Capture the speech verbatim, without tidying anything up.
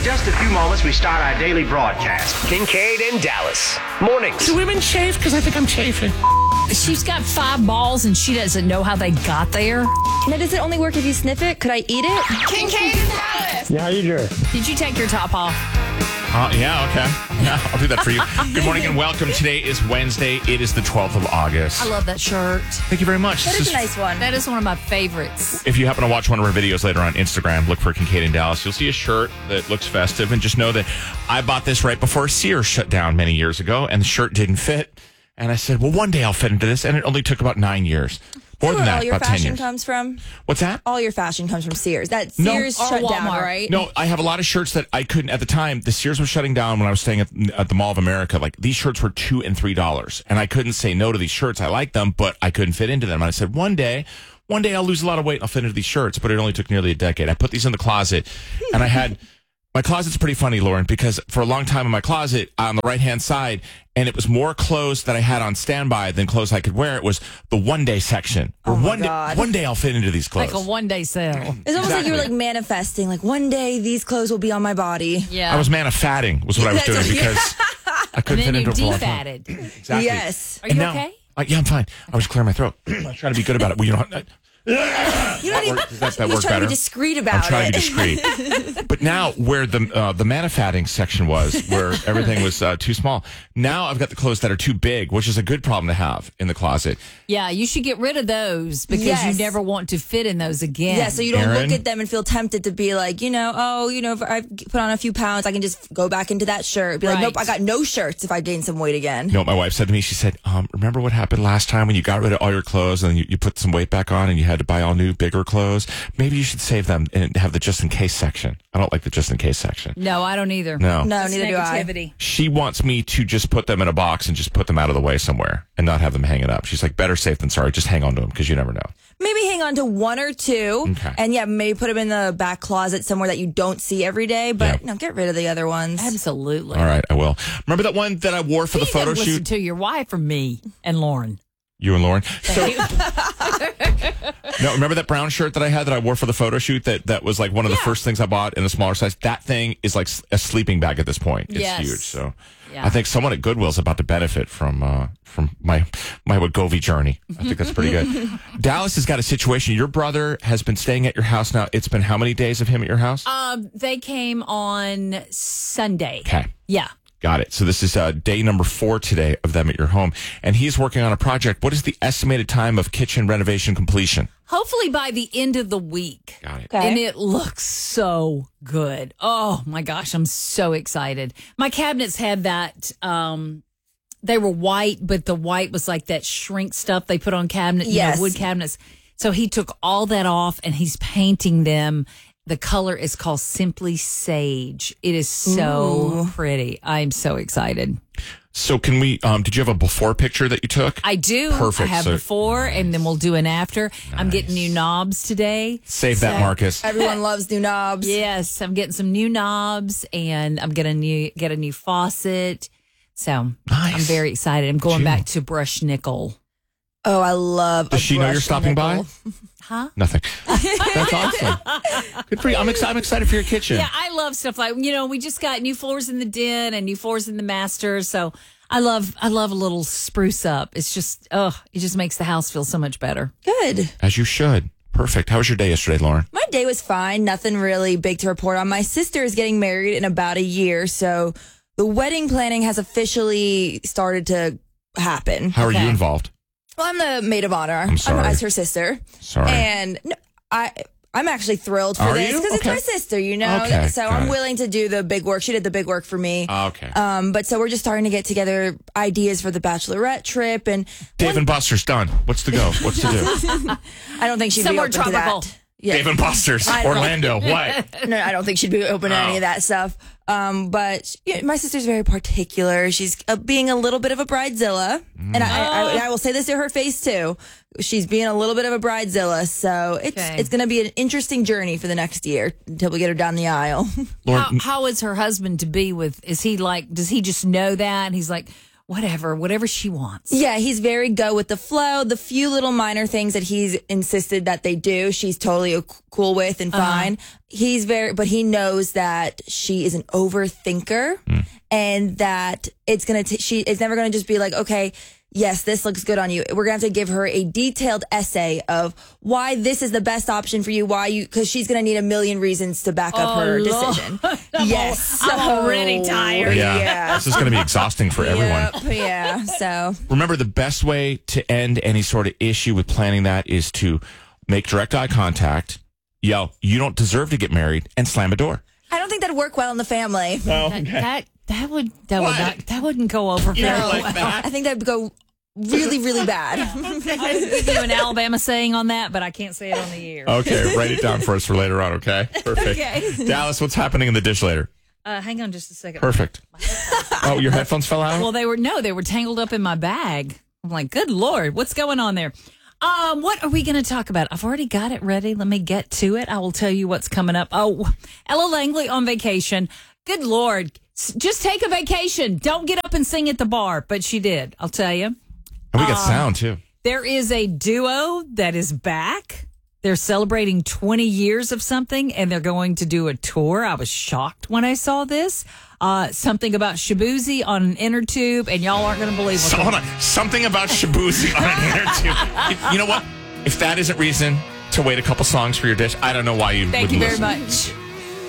just a few moments, we start our daily broadcast. Kincaid and Dallas. Mornings. Do women shave? Because I think I'm chafing. She's got five balls and she doesn't know how they got there. Now, does it only work if you sniff it? Could I eat it? Kincaid and Dallas. Yeah, how you doing? Did you take your top off? Uh, yeah, okay. Yeah, I'll do that for you. Good morning and welcome. Today is Wednesday. It is the twelfth of August. I love that shirt. Thank you very much. That This is a nice one. That is one of my favorites. If you happen to watch one of our videos later on Instagram, look for Kincaid and Dallas. You'll see a shirt that looks festive. And just know that I bought this right before Sears shut down many years ago, and the shirt didn't fit. And I said, well, one day I'll fit into this. And it only took about nine years. More than that, all your about ten fashion years. comes from? What's that? All your fashion comes from Sears. That No. Sears Or shut down, Walmart. right? No, I have a lot of shirts that I couldn't at the time. The Sears was shutting down when I was staying at, at the Mall of America. Like these shirts were two and three dollars, and I couldn't say no to these shirts. I liked them, but I couldn't fit into them. And I said, one day, one day I'll lose a lot of weight and I'll fit into these shirts. But it only took nearly a decade. I put these in the closet, and I had my closet's pretty funny, Lauren, because for a long time in my closet on the right hand side, and it was more clothes that I had on standby than clothes I could wear. It was the one day section. Oh my one God. day, one day I'll fit into these clothes. Like a one day sale. It's almost like Exactly. you were like manifesting, like one day these clothes will be on my body. Yeah. I was manifesting was what I was That's doing what- because I and couldn't then fit you into it for a long time. defatted. Exactly. Yes. Are And you now- okay? Uh, yeah, I'm fine. I was clearing my throat. I was trying to be good about it. Well, you know, I, You don't even, work- does that, that you're work trying better? to be discreet I'm about trying it. to be discreet. But now, where the uh, the manifatting section was, where everything was uh, too small, now I've got the clothes that are too big, which is a good problem to have in the closet. Yeah, you should get rid of those because Yes. you never want to fit in those again. Yeah, so you don't Aaron? look at them and feel tempted to be like, you know, oh, you know, if I've put on a few pounds, I can just go back into that shirt. Be like, Right. nope, I got no shirts if I gain some weight again. You know what my wife said to me? She said, um, remember what happened last time when you got rid of all your clothes and you, you put some weight back on and you had to buy all new, bigger clothes? Maybe you should save them and have the just in case section. I don't like the just in case section. No, I don't either. No. No, It's neither do I. negativity. She wants me to just put them in a box and just put them out of the way somewhere and not have them hanging up. She's like, better safe than sorry. Just hang on to them because you never know. Maybe hang on to one or two. Okay. And yeah, maybe put them in the back closet somewhere that you don't see every day. But Yeah. no, get rid of the other ones. Absolutely. All right, I will. Remember that one that I wore for the You gotta photo listen shoot? to your wife or me and Lauren. You and Lauren. So, no, remember that brown shirt that I had that I wore for the photo shoot that, that was like one of the Yeah. first things I bought in a smaller size? That thing is like a sleeping bag at this point. It's Yes. huge. So Yeah. I think someone at Goodwill's about to benefit from uh, from my my Wegovy journey. I think that's pretty good. Dallas has got a situation. Your brother has been staying at your house now. It's been how many days of him at your house? Um, they came on Sunday. Okay. Yeah. Got it. So this is uh, day number four today of them at your home. And he's working on a project. What is the estimated time of kitchen renovation completion? Hopefully by the end of the week. Got it. Okay. And it looks so good. Oh my gosh, I'm so excited. My cabinets had that um they were white, but the white was like that shrink stuff they put on cabinet, you Yes. know, wood cabinets. So he took all that off and he's painting them. The color is called Simply Sage. It is so pretty. I'm so excited. So can we, um, did you have a before picture that you took? I do. Perfect. I have So- before, and then we'll do an after. I'm getting new knobs today. Save that, So- Marcus. Everyone loves new knobs. Yes, I'm getting some new knobs, and I'm gonna new get a new faucet. So Nice. I'm very excited. I'm going Gee. back to brush nickel. Oh, I love. Does a she know you're brushed stopping by? nickel. Huh? Nothing. That's awesome. Good for you. I'm, exci- I'm excited for your kitchen. Yeah, I love stuff like, you know, we just got new floors in the den and new floors in the master. So I love I love a little spruce up. It's just, oh, it just makes the house feel so much better. Good. As you should. Perfect. How was your day yesterday, Lauren? My day was fine. Nothing really big to report on. My sister is getting married in about a year, so the wedding planning has officially started to happen. How are Okay. you involved? Well, I'm the maid of honor. I'm sorry. as her sister. Sorry. And no, I. I'm actually thrilled for Are this you? because Okay. it's my sister, you know. Okay, so got I'm it. willing to do the big work. She did the big work for me. Oh, okay. Um, but so we're just starting to get together ideas for the bachelorette trip, and Dave and Buster's done. What's to go? What's to do? I don't think she'd Somewhere be open tropical. to that. Yeah. Dave and Buster's. I don't- Orlando. What? No, I don't think she'd be open to Oh. any of that stuff. Um, but yeah, my sister's very particular. She's uh, being a little bit of a bridezilla, and I, I, I, I will say this to her face too. She's being a little bit of a bridezilla, so it's Okay. it's going to be an interesting journey for the next year until we get her down the aisle. Lauren, How, how is her husband to be with? Is he like, does he just know that? And he's like, whatever, whatever she wants. Yeah, he's very go with the flow. The few little minor things that he's insisted that they do, she's totally cool with and fine. Uh-huh. He's very, but he knows that she is an overthinker mm. and that it's going to, she is never going to just be like, okay, yes, this looks good on you. We're going to have to give her a detailed essay of why this is the best option for you, why you, because she's going to need a million reasons to back up oh, her Lord. decision. I'm yes. All, I'm so, already tired. Yeah. yeah. This is going to be exhausting for everyone. Yep, yeah. So remember, the best way to end any sort of issue with planning that is to make direct eye contact, yell, "You don't deserve to get married," and slam a door. I don't think that'd work well in the family. No, That, okay. that that would that What? would not that wouldn't go over You very don't like well. that? I think that'd go really, really bad. I could give you an Alabama saying on that, but I can't say it on the air. Okay, write it down for us for later on, okay? Perfect. Okay. Dallas, what's happening in the dish later? Uh, hang on just a second. Perfect. Oh, your headphones fell out? Well, they were no, they were tangled up in my bag. I'm like, good Lord, what's going on there? Um, what are we going to talk about? I've already got it ready. Let me get to it. I will tell you what's coming up. Oh, Ella Langley on vacation. Good Lord, S- just take a vacation. Don't get up and sing at the bar. But she did. I'll tell you. And we got sound, too. There is a duo that is back. They're celebrating twenty years of something, and they're going to do a tour. I was shocked when I saw this. Uh, something about Shabuzi on an inner tube, and y'all aren't going to believe So, what hold on. Something about Shabuzi on an inner tube. You, you know what? If that isn't reason to wait a couple songs for your dish, I don't know why you Thank wouldn't you very listen. much.